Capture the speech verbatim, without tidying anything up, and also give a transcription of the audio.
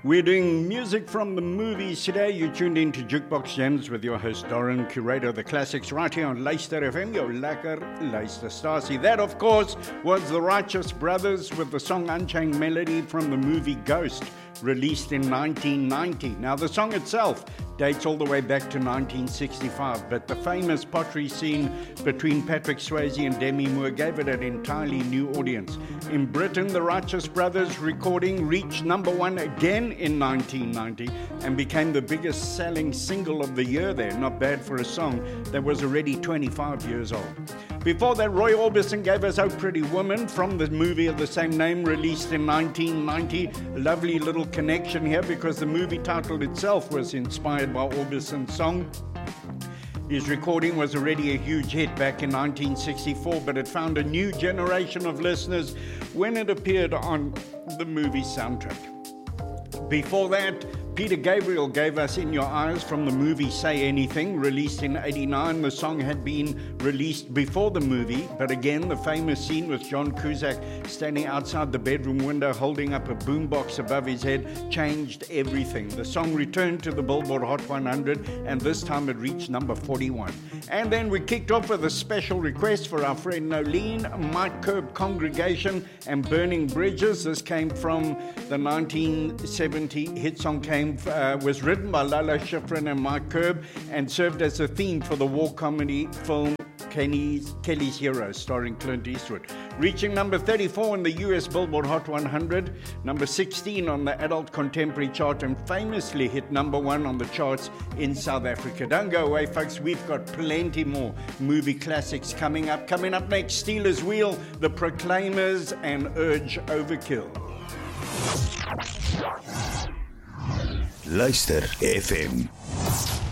We're doing music from the movies today. You're tuned in to Jukebox Gems with your host Doran, curator of the classics, right here on Luister F M, your lekker luisterstasie. That, of course, was the Righteous Brothers with the song Unchained Melody from the movie Ghost, released in nineteen ninety. Now, the song itself dates all the way back to nineteen sixty-five, but the famous pottery scene between Patrick Swayze and Demi Moore gave it an entirely new audience. In Britain, the Righteous Brothers recording reached number one again in nineteen ninety and became the biggest selling single of the year there. Not bad for a song that was already twenty-five years old. Before that, Roy Orbison gave us Oh Pretty Woman from the movie of the same name, released in nineteen ninety. Lovely little connection here because the movie title itself was inspired by Orbison's song. His recording was already a huge hit back in nineteen sixty-four, but it found a new generation of listeners when it appeared on the movie soundtrack. Before that, Peter Gabriel gave us In Your Eyes from the movie Say Anything, released in eighty-nine. The song had been released before the movie, but again, the famous scene with John Cusack standing outside the bedroom window holding up a boombox above his head changed everything. The song returned to the Billboard Hot one hundred, and this time it reached number forty-one. And then we kicked off with a special request for our friend Nolene, Mike Curb Congregation and Burning Bridges. This came from the nineteen seventy hit song came Uh, was written by Lalo Schifrin and Mike Curb and served as a theme for the war comedy film Kenny's, Kelly's Heroes, starring Clint Eastwood. Reaching number thirty-four in the U S Billboard Hot one hundred, number sixteen on the Adult Contemporary chart, and famously hit number one on the charts in South Africa. Don't go away, folks. We've got plenty more movie classics coming up. Coming up next, Steelers Wheel, The Proclaimers, and Urge Overkill. Luister F M.